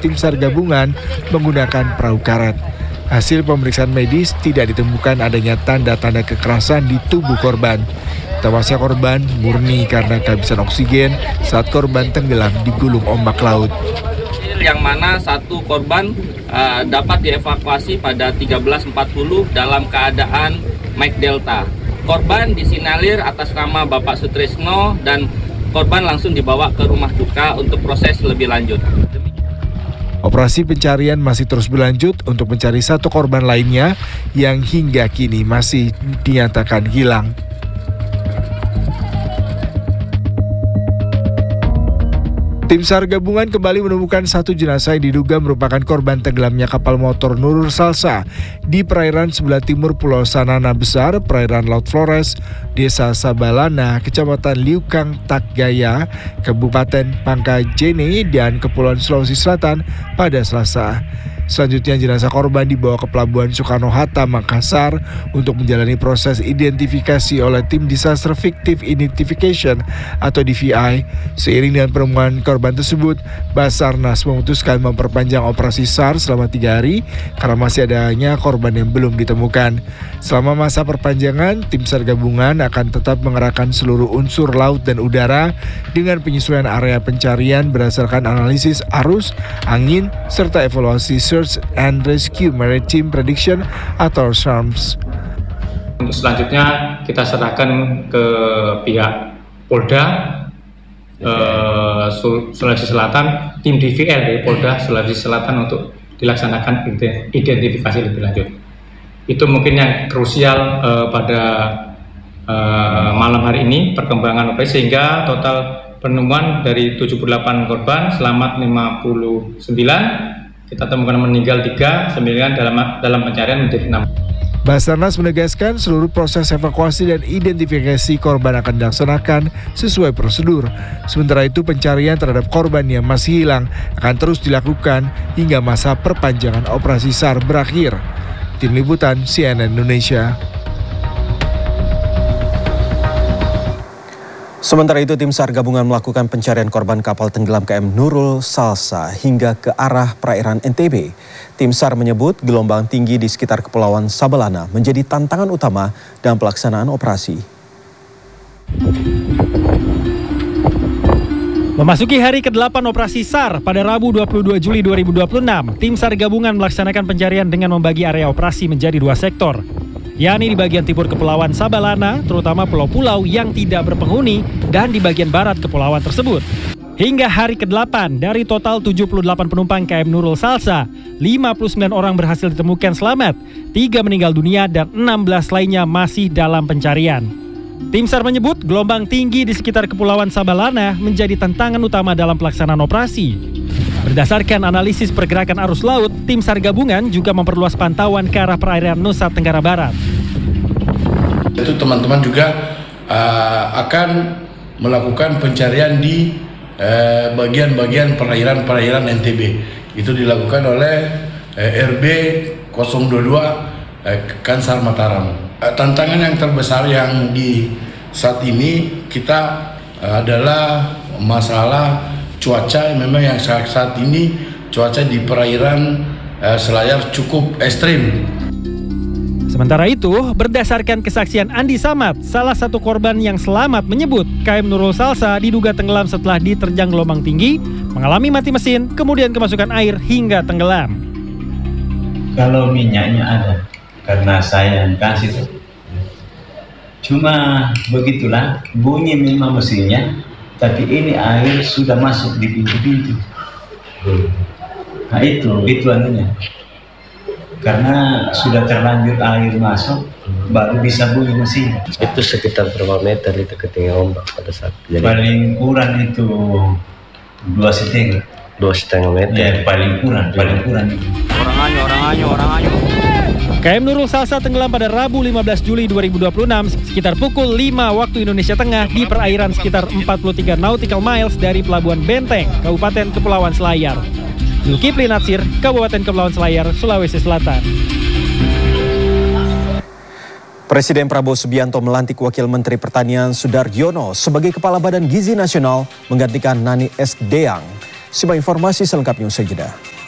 tim SAR gabungan menggunakan perahu karet. Hasil pemeriksaan medis tidak ditemukan adanya tanda-tanda kekerasan di tubuh korban. Tewasnya korban murni karena kehabisan oksigen saat korban tenggelam di gulung ombak laut. Yang mana satu korban dapat dievakuasi pada 13.40 dalam keadaan Mike Delta. Korban disinyalir atas nama Bapak Sutrisno dan korban langsung dibawa ke rumah duka untuk proses lebih lanjut. Operasi pencarian masih terus berlanjut untuk mencari satu korban lainnya yang hingga kini masih dinyatakan hilang. Tim SAR gabungan kembali menemukan satu jenazah yang diduga merupakan korban tenggelamnya kapal motor Nurul Salsa di perairan sebelah timur Pulau Sanana Besar, perairan Laut Flores, Desa Sabalana, Kecamatan Liukang Takgaya, Kabupaten Pangkajene, dan Kepulauan Sulawesi Selatan pada Selasa. Selanjutnya jenazah korban dibawa ke Pelabuhan Soekarno-Hatta, Makassar untuk menjalani proses identifikasi oleh tim Disaster Victim Identification atau DVI. Seiring dengan penemuan korban tersebut, Basarnas memutuskan memperpanjang operasi SAR selama 3 hari karena masih adanya korban yang belum ditemukan. Selama masa perpanjangan, tim SAR gabungan akan tetap mengerahkan seluruh unsur laut dan udara dengan penyesuaian area pencarian berdasarkan analisis arus, angin, serta evaluasi Search and Rescue Maritime Prediction atau SARMS. Untuk selanjutnya kita serahkan ke pihak Polda Sulawesi Selatan, tim DVL dari Polda Sulawesi Selatan untuk dilaksanakan identifikasi lebih lanjut. Itu mungkin yang krusial pada malam hari ini perkembangan operasi, sehingga total penemuan dari 78 korban selamat 59. Kita temukan meninggal 3, 9 dalam pencarian menjadi 6. Basarnas menegaskan seluruh proses evakuasi dan identifikasi korban akan dilaksanakan sesuai prosedur. Sementara itu pencarian terhadap korban yang masih hilang akan terus dilakukan hingga masa perpanjangan operasi SAR berakhir. Tim Liputan CNN Indonesia. Sementara itu, tim SAR gabungan melakukan pencarian korban kapal tenggelam KM Nurul Salsa hingga ke arah perairan NTB. Tim SAR menyebut gelombang tinggi di sekitar Kepulauan Sabalana menjadi tantangan utama dalam pelaksanaan operasi. Memasuki hari ke-8 operasi SAR pada Rabu 22 Juli 2026, tim SAR gabungan melaksanakan pencarian dengan membagi area operasi menjadi 2 sektor. Yakni di bagian timur Kepulauan Sabalana, terutama pulau-pulau yang tidak berpenghuni, dan di bagian barat kepulauan tersebut. Hingga hari ke-8, dari total 78 penumpang KM Nurul Salsa, 59 orang berhasil ditemukan selamat, 3 meninggal dunia dan 16 lainnya masih dalam pencarian. Tim SAR menyebut gelombang tinggi di sekitar Kepulauan Sabalana menjadi tantangan utama dalam pelaksanaan operasi. Berdasarkan analisis pergerakan arus laut, tim SAR gabungan juga memperluas pantauan ke arah perairan Nusa Tenggara Barat. Itu teman-teman juga akan melakukan pencarian di bagian-bagian perairan NTB. Itu dilakukan oleh RB 022 Kansar Mataram. Tantangan yang terbesar yang di saat ini kita adalah masalah cuaca. Memang yang saat ini cuaca di perairan Selayar cukup ekstrim. Sementara itu, berdasarkan kesaksian Andi Samad, salah satu korban yang selamat menyebut KM Nurul Salsa diduga tenggelam setelah diterjang gelombang tinggi, mengalami mati mesin, kemudian kemasukan air hingga tenggelam. Kalau minyaknya ada, karena saya yang kasih itu. Cuma begitulah, bunyi memang mesinnya, tapi ini air sudah masuk di pintu-pintu. Nah itu anunya. Karena sudah terlanjur air masuk, baru bisa bunyi mesin. Itu sekitar berapa meter itu ketinggian ombak pada saat jadi? Paling kurang itu 2,5. 2,5 meter. Ya, paling kurang itu. Orang anyo. KM Nurul Salsa tenggelam pada Rabu 15 Juli 2026 sekitar pukul 5 waktu Indonesia Tengah di perairan sekitar 43 nautical miles dari Pelabuhan Benteng, Kabupaten Kepulauan Selayar. Zulkifli Natsir, Kabupaten Kepulauan Selayar, Sulawesi Selatan. Presiden Prabowo Subianto melantik Wakil Menteri Pertanian Sudarjono sebagai Kepala Badan Gizi Nasional menggantikan Nani S. Deang. Simak informasi selengkapnya usai jeda.